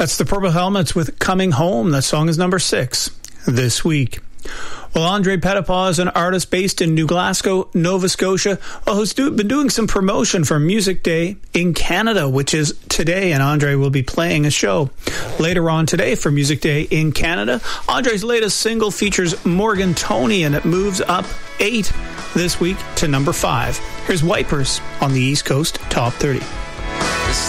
That's the Purple Helmets with Coming Home. That song is number 6 this week. Well, Andre Petitpas is an artist based in New Glasgow, Nova Scotia, who's been doing some promotion for Music Day in Canada, which is today, and Andre will be playing a show later on today for Music Day in Canada. Andre's latest single features Morgan Toney, and it moves up 8 this week to number 5. Here's Wipers on the East Coast Top 30.